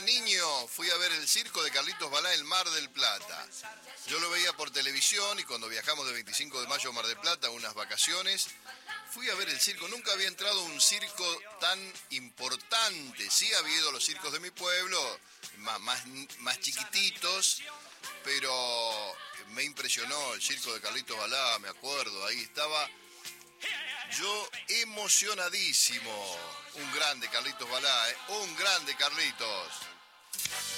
niño fui a ver el circo de Carlitos Balá en Mar del Plata. Yo lo veía por televisión y cuando viajamos de 25 de mayo a Mar del Plata, unas vacaciones, fui a ver el circo. Nunca había entrado a un circo tan importante. Sí había ido a los circos de mi pueblo, más chiquititos, pero me impresionó el circo de Carlitos Balá, me acuerdo. Ahí estaba yo emocionadísimo. Un grande Carlitos Balá, un grande Carlitos.